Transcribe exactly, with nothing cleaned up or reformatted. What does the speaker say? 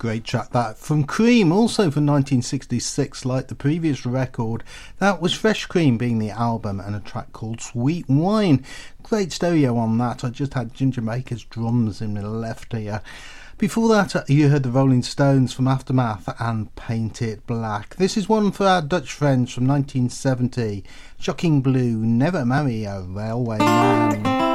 great track that from Cream, also from nineteen sixty-six, like the previous record. That was Fresh Cream being the album, and a track called Sweet Wine. Great stereo on that. I just had Ginger Baker's drums in my left ear. Before that, you heard the Rolling Stones from Aftermath and Paint It Black. This is one for our Dutch friends from nineteen seventy. Shocking Blue, Never Marry a Railway Man.